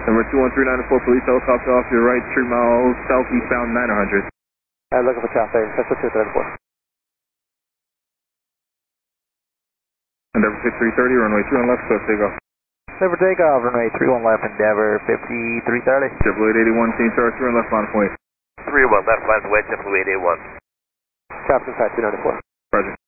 Number 21394, police helicopter off your right, 3 miles southeastbound 900. Looking for traffic, that's what 234. Endeavor 5330, runway 21 left, clear for takeoff. Clear for takeoff, runway 31 left, Endeavor 5330. JetBlue 881, change to R3 on left line of way. 31 left line of way, JetBlue 881. Traffic inside 294. Roger.